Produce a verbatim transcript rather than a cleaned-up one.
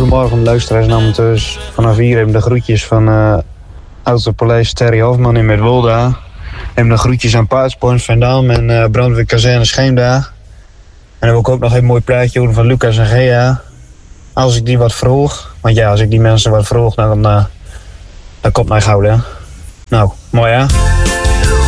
goedemorgen luisteraars en amateurs. Vanaf hier hebben de groetjes van uh, Autopolice Terry Hofman in Midwolda. Hebben de groetjes aan Paardspoorn, Veendam en uh, brandweerkazerne Scheemda. En dan heb ik ook nog een mooi plaatje horen van Lucas en Gea. Als ik die wat vroeg, want ja, als ik die mensen wat vroeg, dan, uh, dan komt mij gauw, hè. Nou, mooi hè.